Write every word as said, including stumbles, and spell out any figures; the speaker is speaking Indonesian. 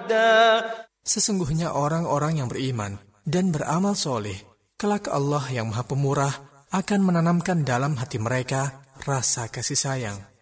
مَدًّا. Sesungguhnya orang-orang yang beriman dan beramal soleh, kelak Allah yang Maha Pemurah akan menanamkan dalam hati mereka rasa kasih sayang.